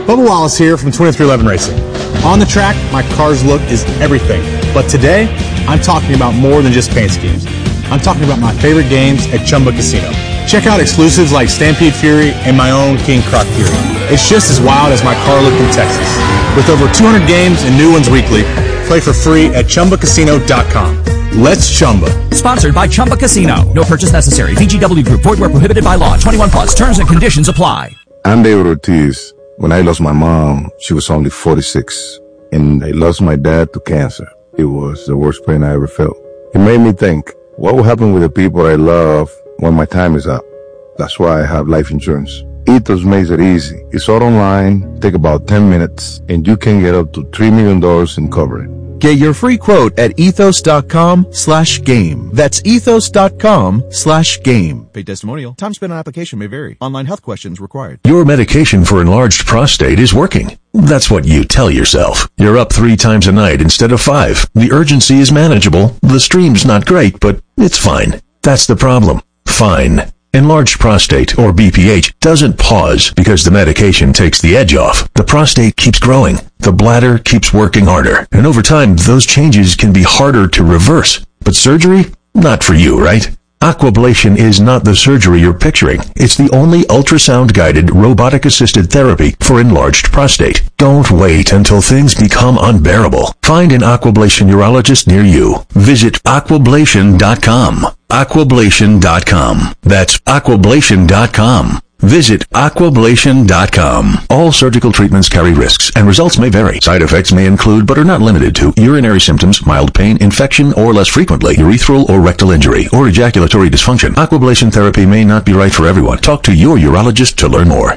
Bubba Wallace here from 2311 Racing. On the track, my car's look is everything. But today, I'm talking about more than just paint schemes. I'm talking about my favorite games at Chumba Casino. Check out exclusives like Stampede Fury and my own King Croc Fury. It's just as wild as my car look in Texas. With over 200 games and new ones weekly, play for free at ChumbaCasino.com. Let's Chumba. Sponsored by Chumba Casino. No purchase necessary. VGW Group. Void where prohibited by law. 21 plus. Terms and conditions apply. I'm David Ortiz. When I lost my mom, she was only 46. And I lost my dad to cancer. It was the worst pain I ever felt. It made me think, what will happen with the people I love when my time is up? That's why I have life insurance. Ethos makes it easy. It's all online, take about 10 minutes, and you can get up to $3 million in coverage. Get your free quote at ethos.com/game. That's ethos.com/game. Paid testimonial. Time spent on application may vary. Online health questions required. Your medication for enlarged prostate is working. That's what you tell yourself. You're up 3 times a night instead of 5. The urgency is manageable. The stream's not great, but it's fine. That's the problem. Fine. Enlarged prostate, or BPH, doesn't pause because the medication takes the edge off. The prostate keeps growing. The bladder keeps working harder. And over time, those changes can be harder to reverse. But surgery? Not for you, right? Aquablation is not the surgery you're picturing. It's the only ultrasound-guided, robotic-assisted therapy for enlarged prostate. Don't wait until things become unbearable. Find an Aquablation urologist near you. Visit aquablation.com. Aquablation.com. That's aquablation.com. Visit aquablation.com. All surgical treatments carry risks, and results may vary. Side effects may include, but are not limited to, urinary symptoms, mild pain, infection, or less frequently, urethral or rectal injury, or ejaculatory dysfunction. Aquablation therapy may not be right for everyone. Talk to your urologist to learn more.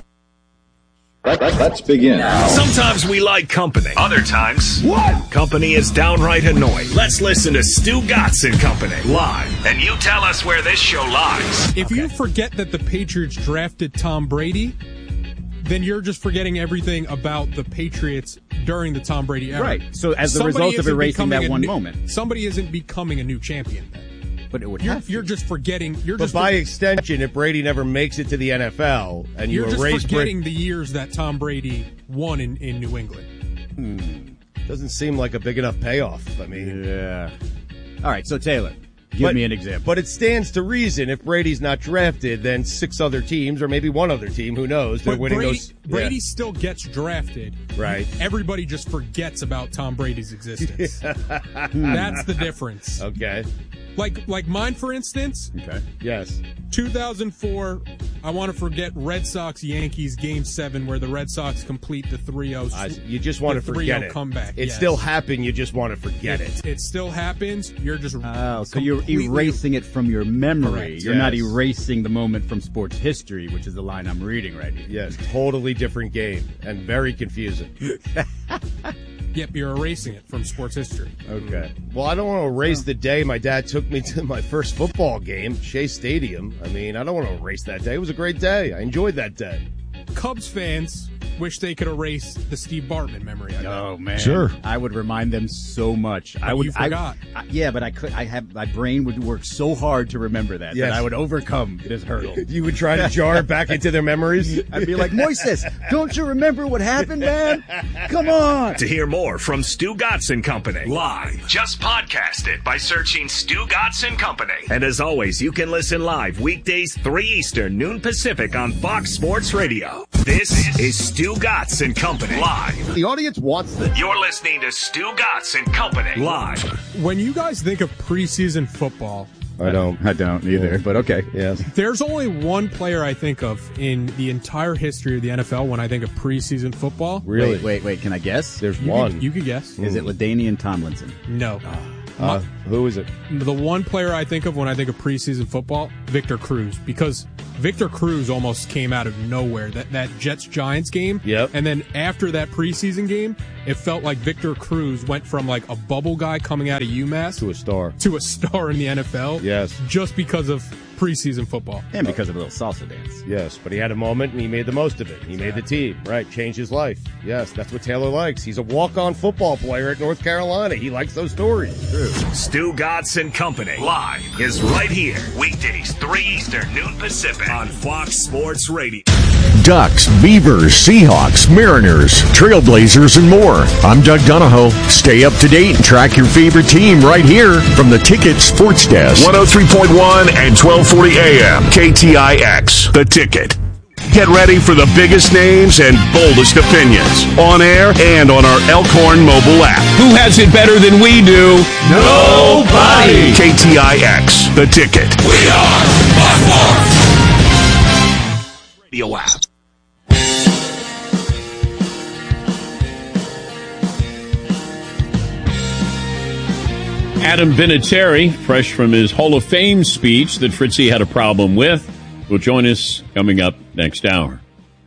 Let's begin. Sometimes we like company. Other times, company is downright annoying. Let's listen to Stu Gatz and Company live, and you tell us where this show lies. If you forget that the Patriots drafted Tom Brady, then you're just forgetting everything about the Patriots during the Tom Brady era. Right. So as the result of erasing that one moment. Somebody isn't becoming a new champion then. But it would you're just forgetting. But by extension, if Brady never makes it to the NFL and you're just forgetting the years that Tom Brady won in New England. Doesn't seem like a big enough payoff. I mean, yeah. All right, so Taylor, give me an example. But it stands to reason if Brady's not drafted, then 6 other teams, or maybe one other team, who knows? They're winning those. Brady still gets drafted. Right. Everybody just forgets about Tom Brady's existence. That's the difference. Okay. Like mine, for instance. Okay. Yes. 2004, I want to forget Red Sox-Yankees Game 7 where the Red Sox complete the 3-0. You just want to forget it. Comeback. It still happened. You just want to forget it. It still happens. You're just so you're erasing it from your memory. Correct. You're not erasing the moment from sports history, which is the line I'm reading right here. Yes, totally different game and very confusing. Yep, you're erasing it from sports history. Okay. Well, I don't want to erase the day my dad took me to my first football game, Shea Stadium. I mean, I don't want to erase that day. It was a great day. I enjoyed that day. Cubs fans wish they could erase the Steve Bartman memory. Oh man, sure. I would remind them so much. You forgot. Yeah, but I could. My brain would work so hard to remember that I would overcome this hurdle. You would try to jar it back into their memories. I'd be like, Moises, don't you remember what happened, man? Come on. To hear more from Stu Gatz and Company live, just podcast it by searching Stu Gatz and Company. And as always, you can listen live weekdays 3 Eastern, noon Pacific on Fox Sports Radio. This is Stu Gatz and Company live. The audience wants this. You're listening to Stu Gatz and Company live. When you guys think of preseason football, I don't either, but okay. Yes. There's only one player I think of in the entire history of the NFL when I think of preseason football. Really? Wait, can I guess? There's one. You could guess. Is it LaDainian Tomlinson? No. Who is it? The one player I think of when I think of preseason football, Victor Cruz, because Victor Cruz almost came out of nowhere. That Jets-Giants game. Yep. And then after that preseason game, it felt like Victor Cruz went from like a bubble guy coming out of UMass to a star in the NFL. Yes. Just because of preseason football. And because of a little salsa dance. Yes, but he had a moment and he made the most of it. He made the team, right? Changed his life. Yes, that's what Taylor likes. He's a walk-on football player at North Carolina. He likes those stories. True. Stu Gatz and Company live is right here. Weekdays 3 Eastern, noon Pacific on Fox Sports Radio. Ducks, Beavers, Seahawks, Mariners, Trailblazers, and more. I'm Doug Donahoe. Stay up to date and track your favorite team right here from the Ticket Sports Desk. 103.1 and 1240 AM. KTIX, The Ticket. Get ready for the biggest names and boldest opinions on air and on our Elkhorn mobile app. Who has it better than we do? Nobody. KTIX, The Ticket. We are by far radio app. Adam Vinatieri, fresh from his Hall of Fame speech that Fritzy had a problem with, will join us coming up next hour.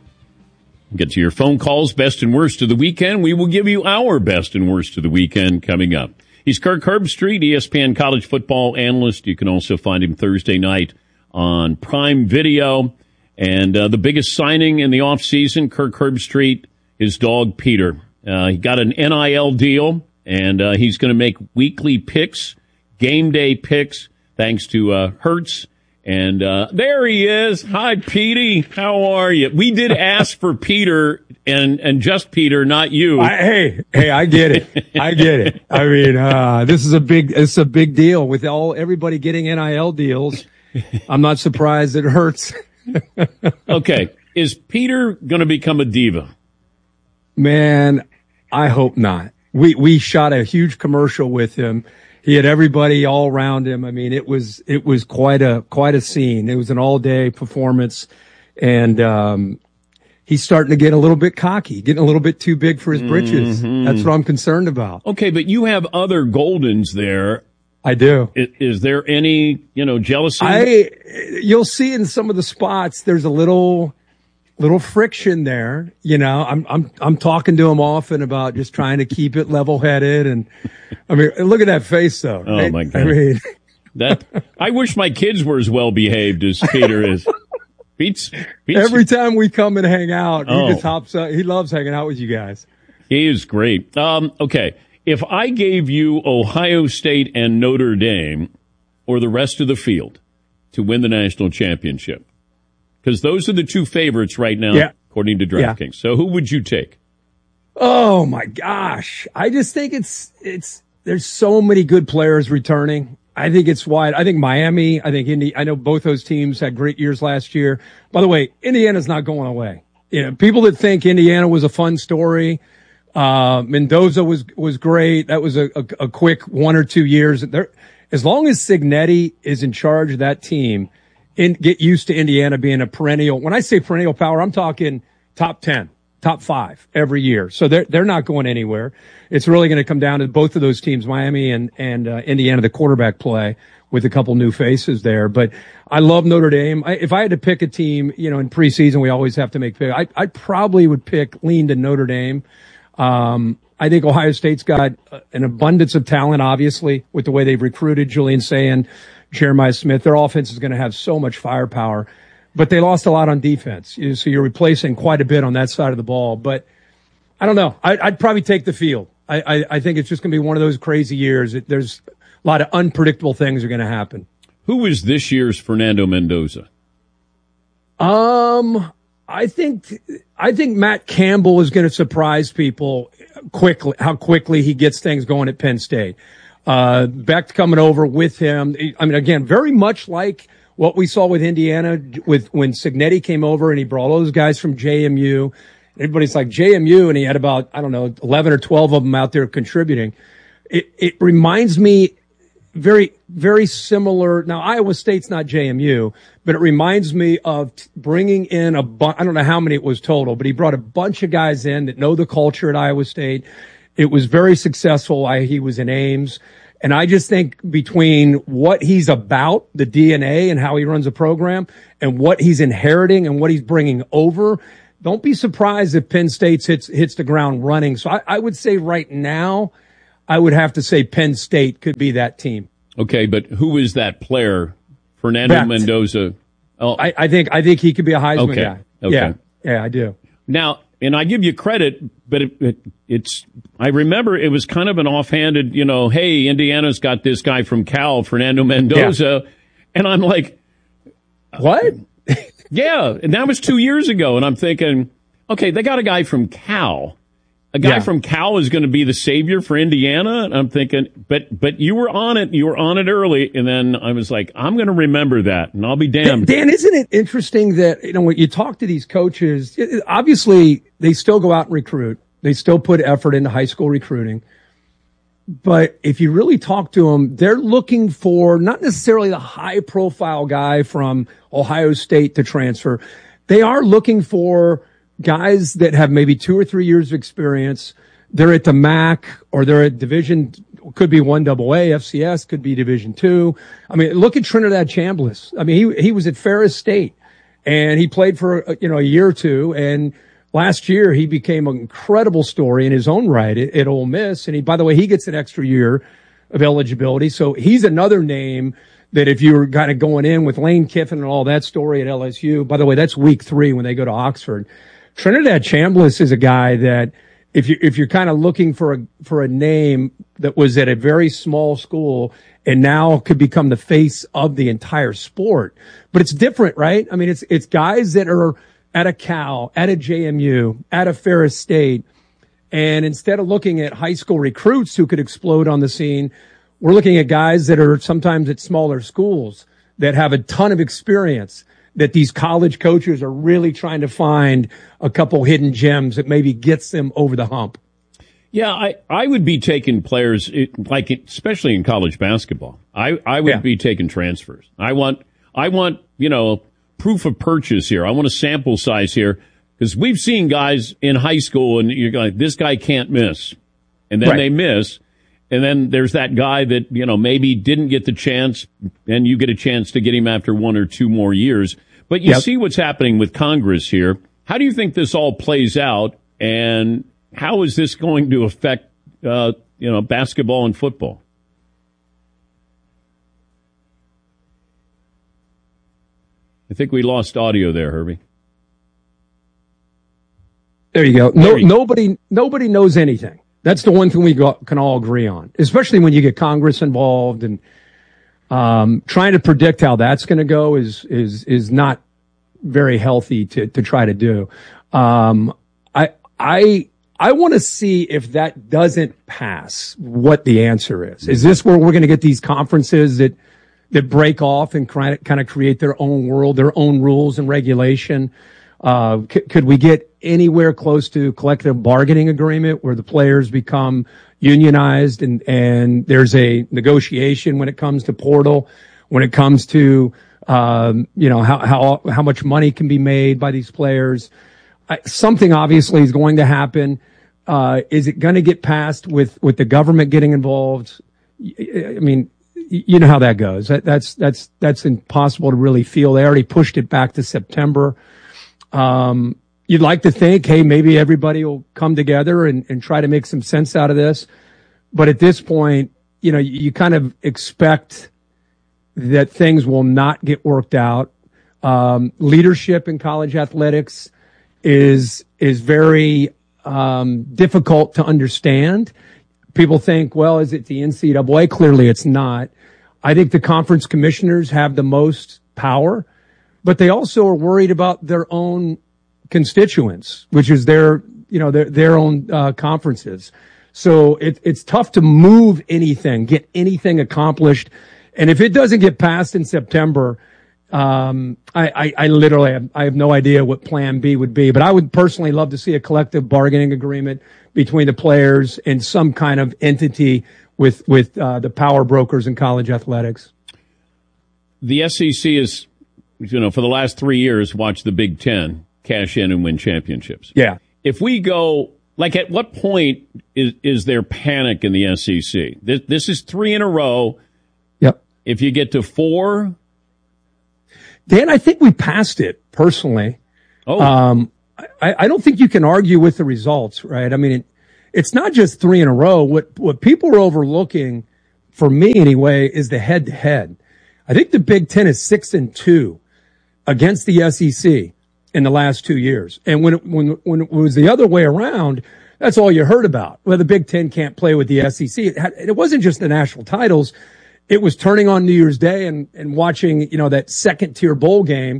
Get to your phone calls, best and worst of the weekend. We will give you our best and worst of the weekend coming up. He's Kirk Herbstreit, ESPN college football analyst. You can also find him Thursday night on Prime Video. And the biggest signing in the offseason, Kirk Herbstreit, his dog Peter. He got an NIL deal, and he's going to make weekly picks, game day picks, thanks to Hertz. And there he is. Hi, Petey. How are you? We did ask for Peter and just Peter, not you. Hey, I get it. I get it. I mean, this is a big deal with everybody getting NIL deals. I'm not surprised it hurts. Okay. Is Peter going to become a diva? Man, I hope not. We shot a huge commercial with him. He had everybody all around him. I mean, it was quite a scene. It was an all day performance, and he's starting to get a little bit cocky, getting a little bit too big for his britches. Mm-hmm. That's what I'm concerned about. Okay, but you have other Goldens there. I do. Is there any, jealousy? You'll see in some of the spots there's a little friction there. I'm talking to him often about just trying to keep it level-headed, and I mean, look at that face though. Oh my God. I mean, I wish my kids were as well behaved as Peter is. Beats. Every time we come and hang out, he just hops up. He loves hanging out with you guys. He is great. Okay. If I gave you Ohio State and Notre Dame or the rest of the field to win the national championship, because those are the two favorites right now, according to DraftKings. Yeah. So who would you take? Oh my gosh. I just think there's so many good players returning. I think it's wide. I think Miami, I think Indy, I know both those teams had great years last year. By the way, Indiana's not going away. People that think Indiana was a fun story, Mendoza was great. That was a quick 1 or 2 years. As long as Cignetti is in charge of that team, get used to Indiana being a perennial. When I say perennial power, I'm talking top 10, top 5 every year. So they're not going anywhere. It's really going to come down to both of those teams, Miami and Indiana, the quarterback play with a couple new faces there. But I love Notre Dame. If I had to pick a team, in preseason, we always have to make pick. I probably would lean to Notre Dame. I think Ohio State's got an abundance of talent, obviously, with the way they've recruited Julian Sayin, Jeremiah Smith. Their offense is going to have so much firepower, but they lost a lot on defense. So you're replacing quite a bit on that side of the ball. But I don't know. I'd probably take the field. I think it's just going to be one of those crazy years. There's a lot of unpredictable things are going to happen. Who was this year's Fernando Mendoza? I think Matt Campbell is going to surprise people quickly, how quickly he gets things going at Penn State. Beck coming over with him. I mean, again, very much like what we saw with Indiana when Cignetti came over and he brought all those guys from JMU. Everybody's like JMU, and he had about, 11 or 12 of them out there contributing. It reminds me very, very similar. Now, Iowa State's not JMU, but it reminds me of bringing in I don't know how many it was total, but he brought a bunch of guys in that know the culture at Iowa State. It was very successful. He was in Ames. And I just think between what he's about, the DNA and how he runs a program, and what he's inheriting and what he's bringing over, don't be surprised if Penn State hits the ground running. So I would say right now, I would have to say Penn State could be that team. Okay, but who is that player? Fernando Mendoza. Oh, I think he could be a Heisman guy. Okay. Yeah, I do. Now, and I give you credit, but it's I remember it was kind of an offhanded, hey, Indiana's got this guy from Cal, Fernando Mendoza, and I'm like, what? Yeah, and that was 2 years ago, and I'm thinking, okay, they got a guy from Cal. A guy from Cal is going to be the savior for Indiana, and I'm thinking, but you were on it. You were on it early, and then I was like, I'm going to remember that, and I'll be damned. Dan, isn't it interesting that, you know, when you talk to these coaches, obviously they still go out and recruit. They still put effort into high school recruiting. But if you really talk to them, they're looking for not necessarily the high-profile guy from Ohio State to transfer. They are looking for guys that have maybe 2 or 3 years of experience. They're at the MAC or they're at Division, could be 1AA, FCS, could be Division 2. I mean, look at Trinidad Chambliss. I mean, he was at Ferris State and he played for, a year or two, and last year he became an incredible story in his own right at Ole Miss. And by the way, he gets an extra year of eligibility. So he's another name that if you were kind of going in with Lane Kiffin and all that story at LSU, by the way, that's week 3 when they go to Oxford. Trinidad Chambliss is a guy that if you're kind of looking for a name that was at a very small school and now could become the face of the entire sport, but it's different, right? I mean, it's guys that are at a Cal, at a JMU, at a Ferris State, and instead of looking at high school recruits who could explode on the scene, we're looking at guys that are sometimes at smaller schools that have a ton of experience, that these college coaches are really trying to find a couple hidden gems that maybe gets them over the hump. Yeah, I would be taking players, like especially in college basketball. I would be taking transfers. I want proof of purchase here. I want a sample size here, because we've seen guys in high school and you're like, this guy can't miss. And then they miss. And then there's that guy that, maybe didn't get the chance, and you get a chance to get him after 1 or 2 more years. But you see what's happening with Congress here. How do you think this all plays out, and how is this going to affect, basketball and football? I think we lost audio there, Herbie. There you go. Nobody knows anything. That's the one thing we can all agree on, especially when you get Congress involved, and trying to predict how that's going to go is not very healthy to try to do. I want to see if that doesn't pass, what the answer is. Is this where we're going to get these conferences that break off and kind of create their own world, their own rules and regulation? Could we get anywhere close to collective bargaining agreement where the players become unionized and there's a negotiation when it comes to portal, when it comes to, how much money can be made by these players? Something obviously is going to happen. Is it going to get passed with the government getting involved? I mean, you know how that goes. That's impossible to really feel. They already pushed it back to September. You'd like to think, hey, maybe everybody will come together and try to make some sense out of this. But at this point, you kind of expect that things will not get worked out. Leadership in college athletics is very difficult to understand. People think, well, is it the NCAA? Clearly it's not. I think the conference commissioners have the most power, but they also are worried about their own constituents, which is their own conferences. So it's tough to move anything, get anything accomplished. And if it doesn't get passed in September, I literally have no idea what plan B would be, but I would personally love to see a collective bargaining agreement between the players and some kind of entity with the power brokers in college athletics. The SEC is, for the last 3 years, watched the Big Ten cash in and win championships. Yeah. If we go, at what point is there panic in the SEC? This is 3 in a row. Yep. If you get to 4, Dan, I think we passed it personally. Oh, I don't think you can argue with the results, right? I mean, it's not just 3 in a row. What people are overlooking, for me anyway, is the head-to-head. I think the Big Ten is 6-2 against the SEC in the last 2 years. And when it was the other way around, that's all you heard about. Well, the Big Ten can't play with the SEC. It wasn't just the national titles. It was turning on New Year's Day and watching, that second tier bowl game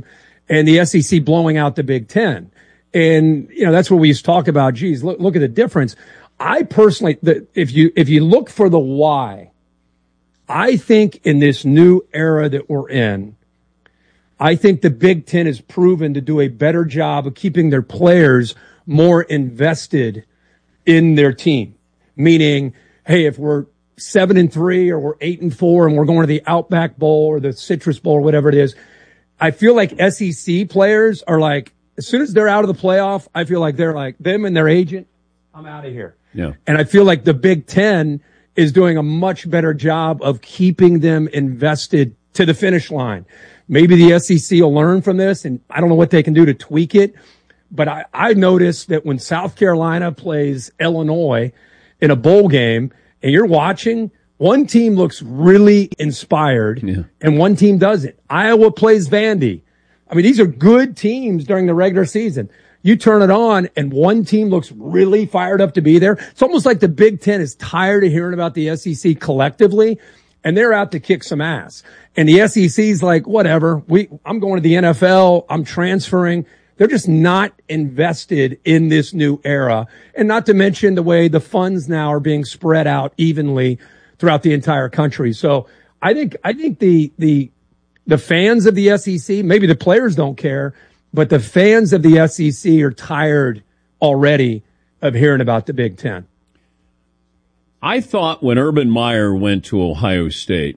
and the SEC blowing out the Big Ten. And, that's what we used to talk about. Geez, look at the difference. I personally, if you look for the why, I think in this new era that we're in, I think the Big Ten has proven to do a better job of keeping their players more invested in their team. Meaning, hey, if we're 7-3 or we're 8-4 and we're going to the Outback Bowl or the Citrus Bowl or whatever it is, I feel like SEC players are like, as soon as they're out of the playoff, I feel like they're like them and their agent, I'm out of here. Yeah. And I feel like the Big Ten is doing a much better job of keeping them invested to the finish line. Maybe the SEC will learn from this, and I don't know what they can do to tweak it. But I noticed that when South Carolina plays Illinois in a bowl game and you're watching, one team looks really inspired and one team doesn't. Iowa plays Vandy. I mean, these are good teams during the regular season. You turn it on and one team looks really fired up to be there. It's almost like the Big Ten is tired of hearing about the SEC collectively, and they're out to kick some ass. And the SEC's like, whatever, I'm going to the NFL, I'm transferring. They're just not invested in this new era. And not to mention the way the funds now are being spread out evenly throughout the entire country. So I think the fans of the SEC, maybe the players don't care, but the fans of the SEC are tired already of hearing about the Big Ten. I thought when Urban Meyer went to Ohio State,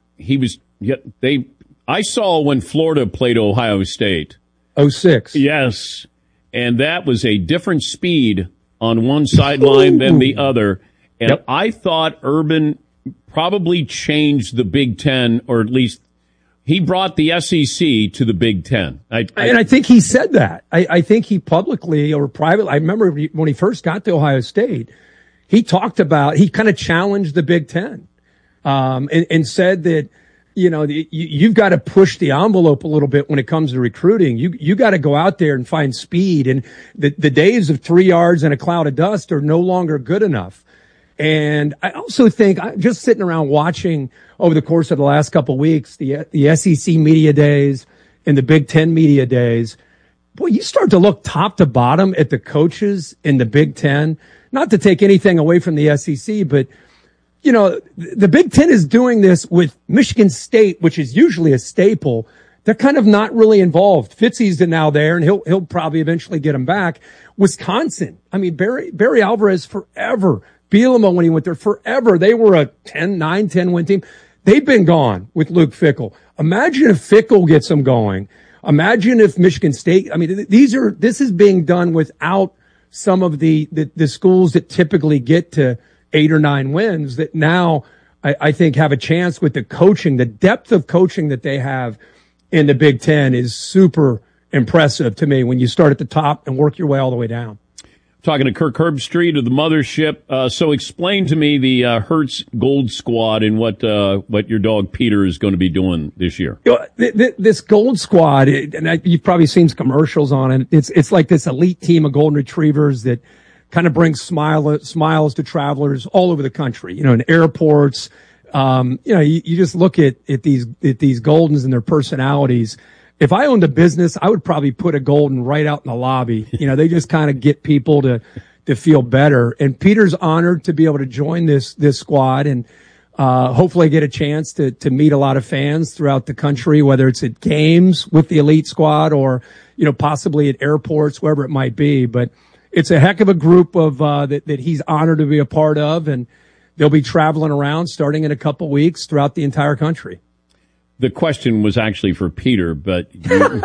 I saw when Florida played Ohio State. 06. Yes. And that was a different speed on one sideline than the other. And I thought Urban probably changed the Big Ten, or at least he brought the SEC to the Big Ten. And I think he said that. I think he publicly or privately, I remember when he first got to Ohio State, he talked about, he kind of challenged the Big Ten, and said that, you've got to push the envelope a little bit when it comes to recruiting. You got to go out there and find speed. And the days of 3 yards and a cloud of dust are no longer good enough. And I also think, just sitting around watching over the course of the last couple of weeks, the SEC media days and the Big Ten media days, boy, you start to look top to bottom at the coaches in the Big Ten. Not to take anything away from the SEC, but the Big Ten is doing this with Michigan State, which is usually a staple. They're kind of not really involved. Fitzy's now there, and he'll probably eventually get him back. Wisconsin, I mean, Barry Alvarez forever. Bielema, when he went there, forever. They were a 9-10 win team. They've been gone with Luke Fickell. Imagine if Fickell gets them going. Imagine if Michigan State, I mean, this is being done without some of the schools that typically get to 8 or 9 wins that now I think have a chance with the coaching. The depth of coaching that they have in the Big Ten is super impressive to me when you start at the top and work your way all the way down. Talking to Kirk Herbstreit of the Mothership. So explain to me the Hertz Gold Squad and what your dog Peter is going to be doing this year. This Gold Squad, and you've probably seen some commercials on it. It's like this elite team of golden retrievers that kind of brings smiles to travelers all over the country. In airports. You just look at these Goldens and their personalities. If I owned a business, I would probably put a Golden right out in the lobby. They just kind of get people to feel better. And Peter's honored to be able to join this squad and, hopefully get a chance to meet a lot of fans throughout the country, whether it's at games with the elite squad or, possibly at airports, wherever it might be. But it's a heck of a group of, that he's honored to be a part of. And they'll be traveling around starting in a couple weeks throughout the entire country. The question was actually for Peter, but you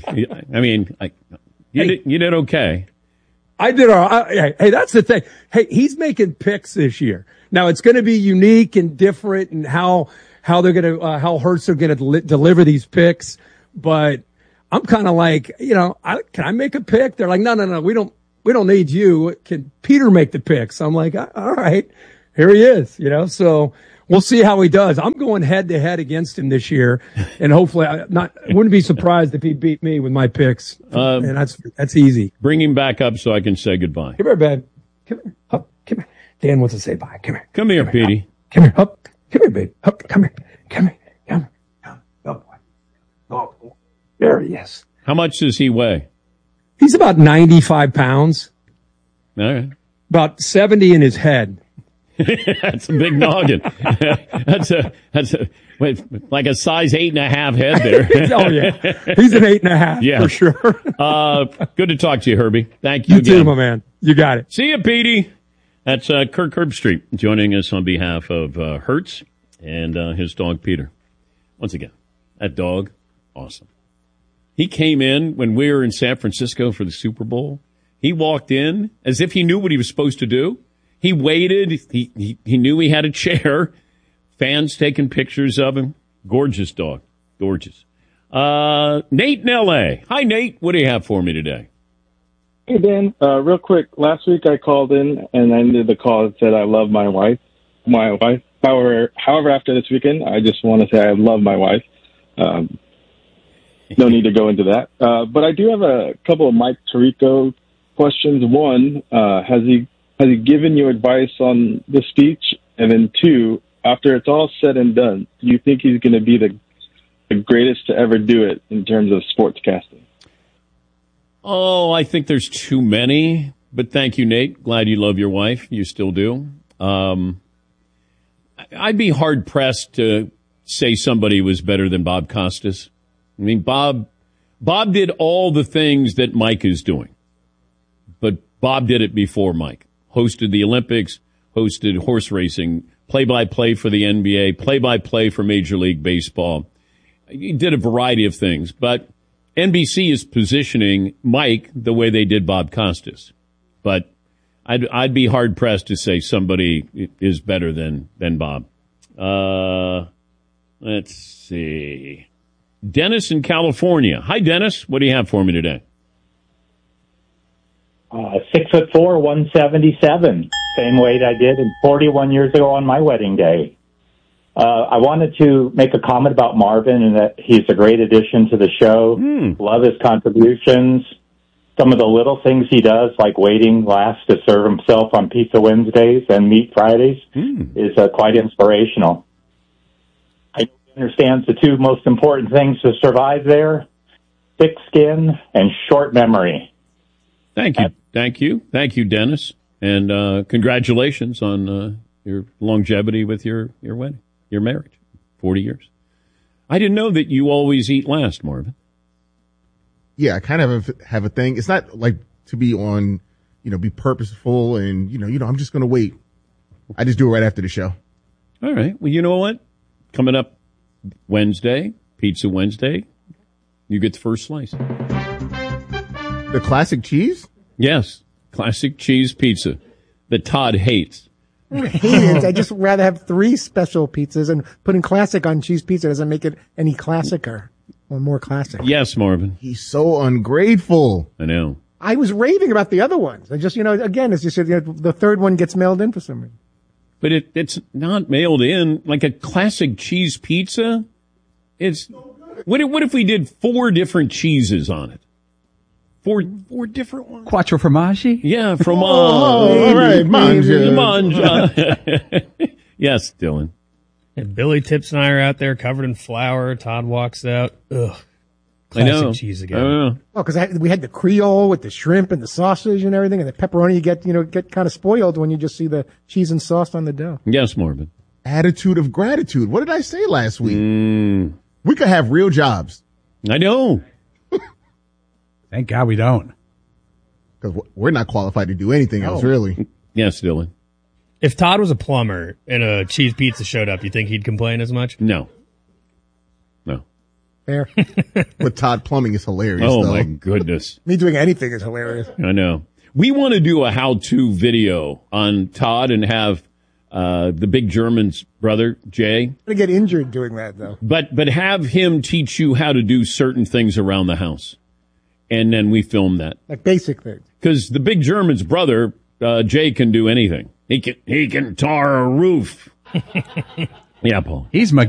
did okay. I did all right. Hey, that's the thing. Hey, he's making picks this year. Now it's going to be unique and different, and how they're going to how Hertz are going to deliver these picks. But I'm kind of like, can I make a pick? They're like, no, we don't need you. Can Peter make the picks? I'm like, all right, here he is. So. We'll see how he does. I'm going head to head against him this year, and hopefully, I wouldn't be surprised if he beat me with my picks. And that's easy. Bring him back up so I can say goodbye. Come here, babe. Come here. Up. Come here. Dan wants to say bye. Come here. Come here, Petey. Come here. Up. Come here, babe. Up. Come here. Come here. Come. Oh boy. Oh, there he is. How much does he weigh? He's about 95 pounds. All right. About 70 in his head. That's a big noggin. that's a like a size 8.5 head there. Oh yeah, he's an 8.5 for sure. Good to talk to you, Herbie. Thank you. You again. too, my man. You got it. See you, Petey. That's Kirk Herbstreit joining us on behalf of Hertz and his dog Peter. Once again, that dog, awesome. He came in when we were in San Francisco for the Super Bowl. He walked in as if he knew what he was supposed to do. He waited. He knew he had a chair. Fans taking pictures of him. Gorgeous dog. Gorgeous. Nate in L.A. Hi, Nate. What do you have for me today? Hey, Dan. Real quick. Last week I called in and I ended the call and said I love my wife. However, after this weekend, I just want to say I love my wife. No need to go into that. But I do have a couple of Mike Tirico questions. One, has he given you advice on the speech? And then two, after it's all said and done, do you think he's going to be the greatest to ever do it in terms of sportscasting? Oh, I think there's too many. But thank you, Nate. Glad you love your wife. You still do. I'd be hard-pressed to say somebody was better than Bob Costas. I mean, Bob did all the things that Mike is doing. But Bob did it before Mike. Hosted the Olympics, hosted horse racing, play-by-play for the NBA, play-by-play for Major League Baseball. He did a variety of things, but NBC is positioning Mike the way they did Bob Costas. But I'd be hard-pressed to say somebody is better than Bob. Let's see. Dennis in California. Hi, Dennis. What do you have for me today? 6'4", 177, same weight I did 41 years ago on my wedding day. I wanted to make a comment about Marvin and that he's a great addition to the show. Love his contributions. Some of the little things he does, like waiting last to serve himself on Pizza Wednesdays and Meat Fridays, is quite inspirational. I understand the two most important things to survive there: thick skin and short memory. Thank you. Thank you, Dennis. And congratulations on your longevity with your wedding, your marriage, 40 years. I didn't know that you always eat last, Marvin. Yeah, I kind of have a thing. It's not like to be on, be purposeful and, I'm just going to wait. I just do it right after the show. All right. Well, you know what? Coming up Wednesday, Pizza Wednesday, you get the first slice. The classic cheese? Yes. Classic cheese pizza that Todd hates. I hate it. I just rather have 3 special pizzas, and putting classic on cheese pizza doesn't make it any classicer or more classic. Yes, Marvin. He's so ungrateful. I know. I was raving about the other ones. I just, again, as you said, the third one gets mailed in for some reason. But it's not mailed in like a classic cheese pizza. It's what if we did 4 different cheeses on it? Four different ones. Quattro formaggi? Yeah, fromage. All right, manja. Yes, Dylan. And Billy Tips and I are out there covered in flour. Todd walks out. Ugh. Classic cheese again. Oh, because we had the Creole with the shrimp and the sausage and everything, and the pepperoni. You get kind of spoiled when you just see the cheese and sauce on the dough. Yes, Marvin. Attitude of gratitude. What did I say last week? We could have real jobs. I know. Thank God we don't. Because we're not qualified to do anything else, really. Yes, Dylan. If Todd was a plumber and a cheese pizza showed up, you think he'd complain as much? No. Fair. But Todd plumbing is hilarious, Oh, though. my goodness. Me doing anything is hilarious. I know. We want to do a how-to video on Todd and have the big German's brother, Jay. I'm going to get injured doing that, though. But have him teach you how to do certain things around the house. And then we film that. Like basic things. Because the big German's brother, Jay, can do anything. He can tar a roof. Yeah, Paul. He's my